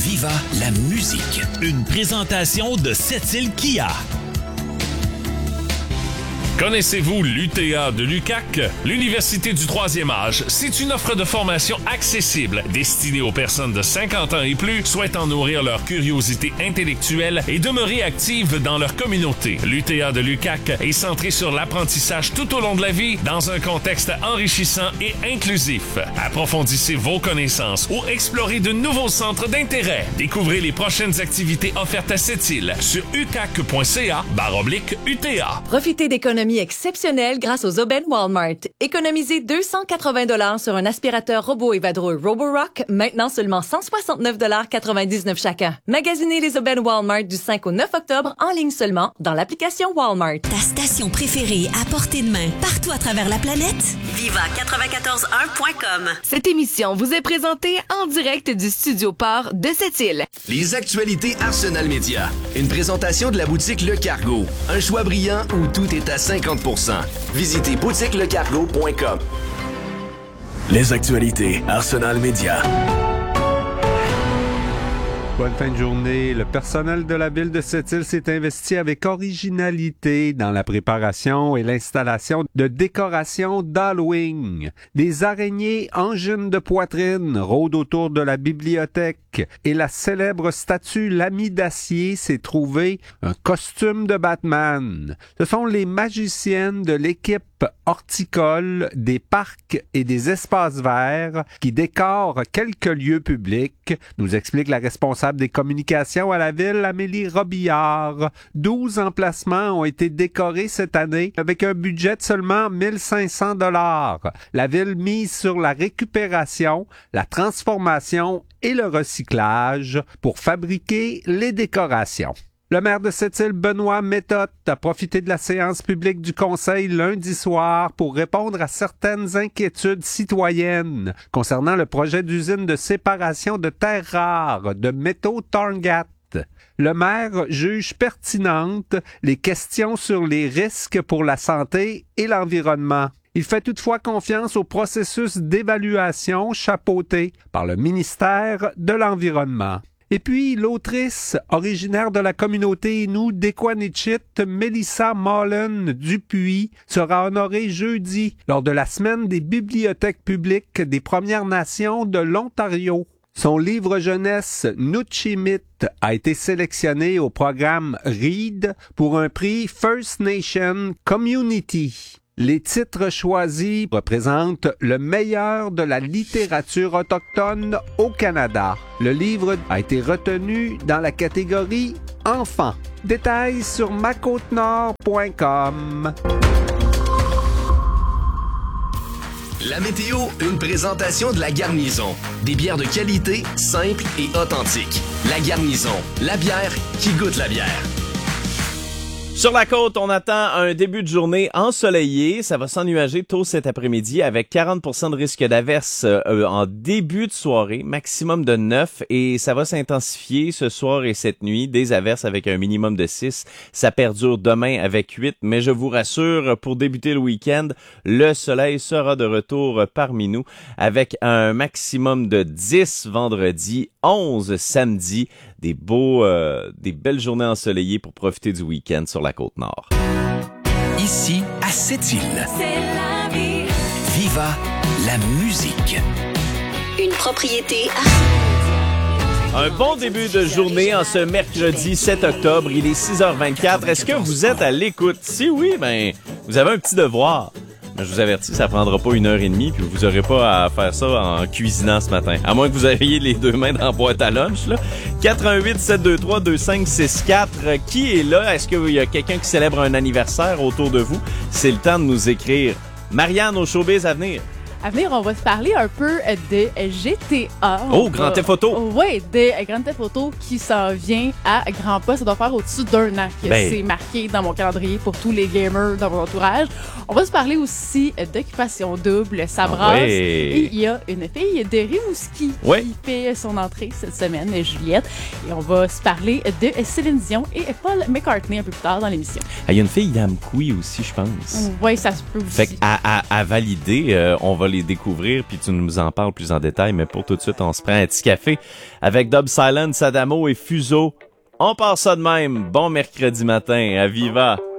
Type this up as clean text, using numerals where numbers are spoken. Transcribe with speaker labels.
Speaker 1: Viva la musique. Une présentation de Sept-Îles Kia.
Speaker 2: Connaissez-vous l'UTA de l'UQAC? L'Université du troisième âge, c'est une offre de formation accessible destinée aux personnes de 50 ans et plus souhaitant nourrir leur curiosité intellectuelle et demeurer actives dans leur communauté. L'UTA de l'UQAC est centrée sur l'apprentissage tout au long de la vie dans un contexte enrichissant et inclusif. Approfondissez vos connaissances ou explorez de nouveaux centres d'intérêt. Découvrez les prochaines activités offertes à Sept-Îles sur uqac.ca/UTA.
Speaker 3: Profitez d'économies exceptionnelles grâce aux aubaines Walmart. Économisez 280 $ sur un aspirateur robot et vadrouille Roborock, maintenant seulement 169,99 $ chacun. Magasinez les aubaines Walmart du 5 au 9 octobre en ligne seulement dans l'application Walmart.
Speaker 4: Ta station préférée à portée de main, partout à travers la planète? Viva941.com.
Speaker 5: Cette émission vous est présentée en direct du Studio Port de Sept-Îles.
Speaker 6: Les actualités Arsenal Média. Une présentation de la boutique Le Cargo. Un choix brillant où tout est à 50%. Visitez boutiquelecargo.com.
Speaker 1: Les actualités Arsenal Média.
Speaker 7: Bonne fin de journée. Le personnel de la ville de Sept-Îles s'est investi avec originalité dans la préparation et l'installation de décorations d'Halloween. Des araignées angines de poitrine rôdent autour de la bibliothèque et la célèbre statue L'Ami d'acier s'est trouvée un costume de Batman. Ce sont les magiciennes de l'équipe horticole des parcs et des espaces verts qui décorent quelques lieux publics, nous explique la responsable des communications à la ville, Amélie Robillard. 12 emplacements ont été décorés cette année avec un budget de seulement 1 500 $. La ville mise sur la récupération, la transformation et le recyclage pour fabriquer les décorations. Le maire de Sept-Îles, Benoît Méthode, a profité de la séance publique du Conseil lundi soir pour répondre à certaines inquiétudes citoyennes concernant le projet d'usine de séparation de terres rares de métaux Torngat. Le maire juge pertinentes les questions sur les risques pour la santé et l'environnement. Il fait toutefois confiance au processus d'évaluation chapeauté par le ministère de l'Environnement. Et puis, l'autrice originaire de la communauté Innu d'Equanichit, Mélissa Mullen Dupuis, sera honorée jeudi lors de la semaine des bibliothèques publiques des Premières Nations de l'Ontario. Son livre jeunesse Nuchimit a été sélectionné au programme READ pour un prix First Nation Community. Les titres choisis représentent le meilleur de la littérature autochtone au Canada. Le livre a été retenu dans la catégorie Enfants. Détails sur macôtenord.com.
Speaker 6: La météo, une présentation de La Garnison. Des bières de qualité, simples et authentiques. La Garnison, la bière qui goûte la bière.
Speaker 8: Sur la côte, on attend un début de journée ensoleillé. Ça va s'ennuager tôt cet après-midi avec 40% de risque d'averse en début de soirée, maximum de 9. Et ça va s'intensifier ce soir et cette nuit. Des averses avec un minimum de 6. Ça perdure demain avec 8. Mais je vous rassure, pour débuter le week-end, le soleil sera de retour parmi nous avec un maximum de 10 vendredi, 11 samedi. Des belles journées ensoleillées pour profiter du week-end sur la Côte-Nord.
Speaker 1: Ici, à Sept-Îles. C'est la vie. Viva la musique.
Speaker 4: Une propriété
Speaker 8: Un bon début de journée en ce mercredi 7 octobre. Il est 6h24. Est-ce que vous êtes à l'écoute? Si oui, vous avez un petit devoir. Mais je vous avertis, ça prendra pas 1h30 puis vous aurez pas à faire ça en cuisinant ce matin. À moins que vous ayez les deux mains dans la boîte à lunch, là. 88-723-2564. Qui est là? Est-ce qu'il y a quelqu'un qui célèbre un anniversaire autour de vous? C'est le temps de nous écrire. Marianne, au showbiz à venir.
Speaker 9: À venir, on va se parler un peu de GTA.
Speaker 8: Oh, Grand Theft Auto!
Speaker 9: Oui, de Grand Theft Auto qui s'en vient à grands pas. Ça doit faire au-dessus d'1 an que c'est marqué dans mon calendrier pour tous les gamers dans mon entourage. On va se parler aussi d'Occupation Double, ça brasse. Et il y a une fille de Rimouski qui fait son entrée cette semaine, Juliette. Et on va se parler de Céline Dion et Paul McCartney un peu plus tard dans l'émission.
Speaker 8: Il y a une fille d'Amkoui aussi, je pense.
Speaker 9: Oui, ça se peut aussi.
Speaker 8: Fait qu'à valider, on va les les découvrir, puis tu nous en parles plus en détail. Mais pour tout de suite, on se prend un petit café avec Dub Silence, Adamo et Fuso. On part ça de même. Bon mercredi matin. À Viva!